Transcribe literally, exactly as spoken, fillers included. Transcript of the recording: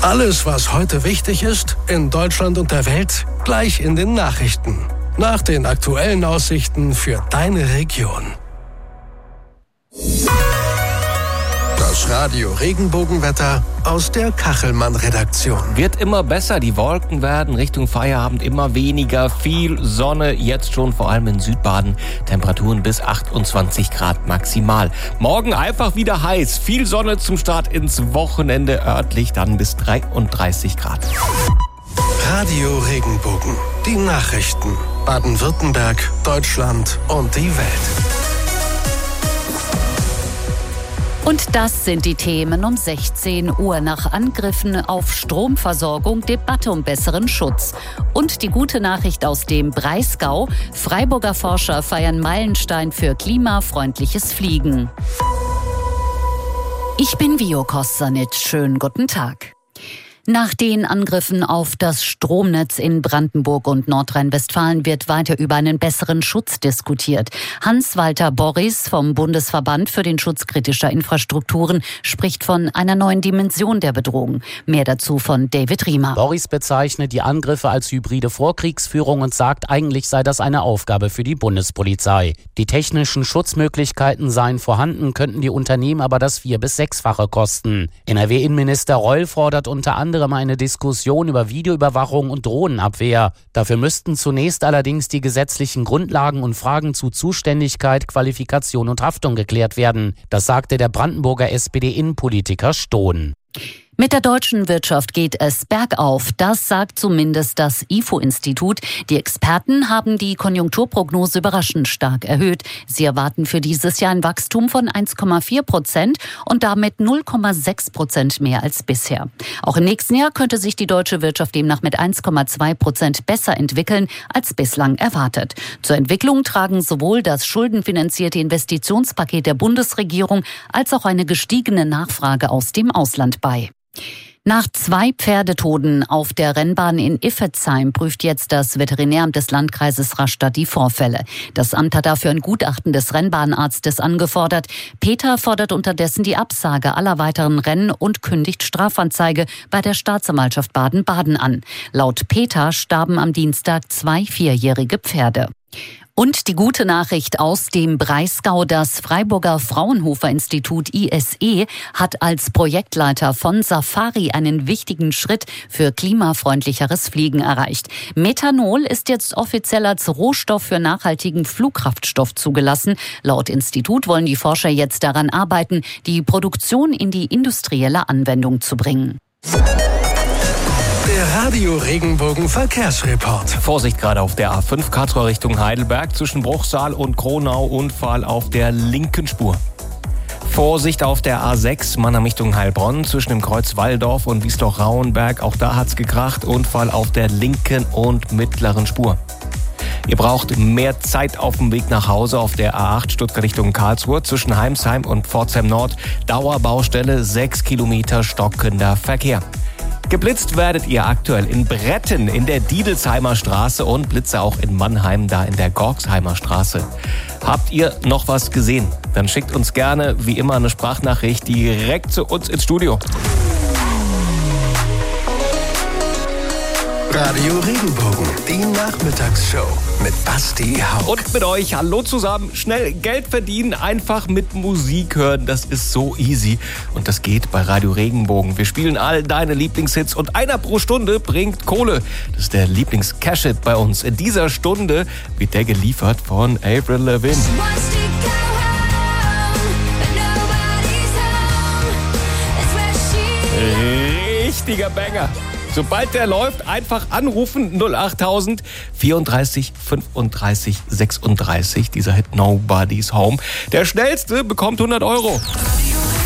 Alles, was heute wichtig ist, in Deutschland und der Welt, gleich in den Nachrichten. Nach den aktuellen Aussichten für deine Region. Das Radio Regenbogenwetter aus der Kachelmann-Redaktion. Wird immer besser, die Wolken werden Richtung Feierabend immer weniger, viel Sonne, jetzt schon vor allem in Südbaden, Temperaturen bis achtundzwanzig Grad maximal. Morgen einfach wieder heiß, viel Sonne zum Start ins Wochenende, örtlich dann bis dreiunddreißig Grad. Radio Regenbogen, die Nachrichten, Baden-Württemberg, Deutschland und die Welt. Und das sind die Themen um sechzehn Uhr. Nach Angriffen auf Stromversorgung, Debatte um besseren Schutz. Und die gute Nachricht aus dem Breisgau. Freiburger Forscher feiern Meilenstein für klimafreundliches Fliegen. Ich bin Vio Kostanic. Schönen guten Tag. Nach den Angriffen auf das Stromnetz in Brandenburg und Nordrhein-Westfalen wird weiter über einen besseren Schutz diskutiert. Hans-Walter Borries vom Bundesverband für den Schutz kritischer Infrastrukturen spricht von einer neuen Dimension der Bedrohung. Mehr dazu von David Riemer. Borries bezeichnet die Angriffe als hybride Vorkriegsführung und sagt, eigentlich sei das eine Aufgabe für die Bundespolizei. Die technischen Schutzmöglichkeiten seien vorhanden, könnten die Unternehmen aber das vier- bis sechsfache kosten. N R W-Innenminister Reul fordert unter anderem eine Diskussion über Videoüberwachung und Drohnenabwehr. Dafür müssten zunächst allerdings die gesetzlichen Grundlagen und Fragen zu Zuständigkeit, Qualifikation und Haftung geklärt werden. Das sagte der Brandenburger S P D-Innenpolitiker Stohn. Mit der deutschen Wirtschaft geht es bergauf. Das sagt zumindest das I F O-Institut. Die Experten haben die Konjunkturprognose überraschend stark erhöht. Sie erwarten für dieses Jahr ein Wachstum von eins Komma vier Prozent und damit null Komma sechs Prozent mehr als bisher. Auch im nächsten Jahr könnte sich die deutsche Wirtschaft demnach mit eins Komma zwei Prozent besser entwickeln als bislang erwartet. Zur Entwicklung tragen sowohl das schuldenfinanzierte Investitionspaket der Bundesregierung als auch eine gestiegene Nachfrage aus dem Ausland bei. Nach zwei Pferdetoten auf der Rennbahn in Iffezheim prüft jetzt das Veterinäramt des Landkreises Rastatt die Vorfälle. Das Amt hat dafür ein Gutachten des Rennbahnarztes angefordert. Peter fordert unterdessen die Absage aller weiteren Rennen und kündigt Strafanzeige bei der Staatsanwaltschaft Baden-Baden an. Laut Peter starben am Dienstag zwei vierjährige Pferde. Und die gute Nachricht aus dem Breisgau, das Freiburger Fraunhofer-Institut I S E hat als Projektleiter von Safari einen wichtigen Schritt für klimafreundlicheres Fliegen erreicht. Methanol ist jetzt offiziell als Rohstoff für nachhaltigen Flugkraftstoff zugelassen. Laut Institut wollen die Forscher jetzt daran arbeiten, die Produktion in die industrielle Anwendung zu bringen. Der Radio Regenbogen Verkehrsreport. Vorsicht gerade auf der A fünf Karlsruhe Richtung Heidelberg zwischen Bruchsal und Kronau, Unfall auf der linken Spur. Vorsicht auf der A sechs Mannheim Richtung Heilbronn zwischen dem Kreuz Walldorf und Wiesloch-Rauenberg. Auch da hat's gekracht. Unfall auf der linken und mittleren Spur. Ihr braucht mehr Zeit auf dem Weg nach Hause auf der A acht Stuttgart Richtung Karlsruhe zwischen Heimsheim und Pforzheim Nord. Dauerbaustelle, sechs Kilometer stockender Verkehr. Geblitzt werdet ihr aktuell in Bretten in der Diedelsheimer Straße und Blitze auch in Mannheim, da in der Gorksheimer Straße. Habt ihr noch was gesehen? Dann schickt uns gerne, wie immer, eine Sprachnachricht direkt zu uns ins Studio. Radio Regenbogen, die Nachmittagsshow mit Basti Hauck. Und mit euch, hallo zusammen, schnell Geld verdienen, einfach mit Musik hören, das ist so easy. Und das geht bei Radio Regenbogen. Wir spielen all deine Lieblingshits und einer pro Stunde bringt Kohle. Das ist der Lieblings-Cash-Hit bei uns. In dieser Stunde wird der geliefert von Avril Lavigne. Richtiger Banger. Sobald der läuft, einfach anrufen null achttausend vierunddreißig fünfunddreißig sechsunddreißig. Dieser Hit Nobody's Home. Der Schnellste bekommt hundert Euro.